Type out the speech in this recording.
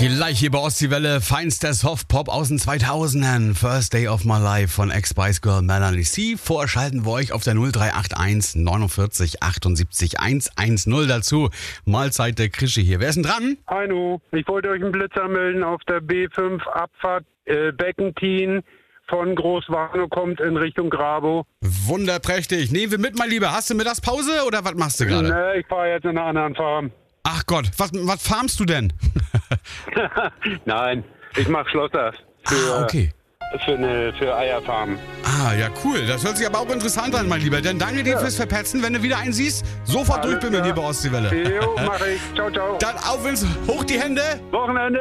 Gleich hier bei Ostseewelle, feinster Softpop aus den 2000ern. First Day of My Life von Ex-Spice Girl Melanie C. Vorschalten wir euch auf der 0381 49 78 110 dazu. Mahlzeit der Krische hier. Wer ist denn dran? Hallo, ich wollte euch einen Blitzer melden auf der B5 Abfahrt Beckentin von Großwarnow kommt in Richtung Grabow. Wunderprächtig. Nehmen wir mit, mein Lieber. Hast du Mittagspause oder was machst du gerade? Ne, ich fahre jetzt in einer anderen Farm. Ach Gott, was farmst du denn? Nein, ich mache Schlosser Okay. für Eierfarmen. Ah, ja, cool. Das hört sich aber auch interessant an, mein Lieber. Dann danke dir fürs Verpetzen. Wenn du wieder einen siehst, sofort durchbimmeln hier bei Ostseewelle. Jo, mach ich. Ciao, ciao. Dann auf ins Hoch die Hände. Wochenende.